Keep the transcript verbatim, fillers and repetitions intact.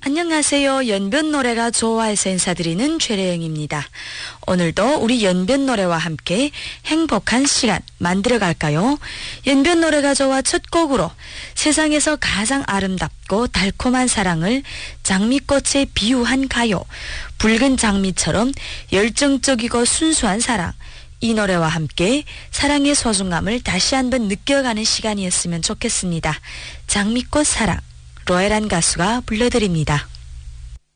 안녕하세요. 연변 노래가 좋아해서 인사드리는 최래영입니다. 오늘도 우리 연변 노래와 함께 행복한 시간 만들어 갈까요? 연변 노래가 좋아 첫 곡으로 세상에서 가장 아름답고 달콤한 사랑을 장미꽃에 비유한 가요. 붉은 장미처럼 열정적이고 순수한 사랑. 이 노래와 함께 사랑의 소중함을 다시 한번 느껴가는 시간이었으면 좋겠습니다. 장미꽃 사랑. 로엘한 가수가 불러드립니다.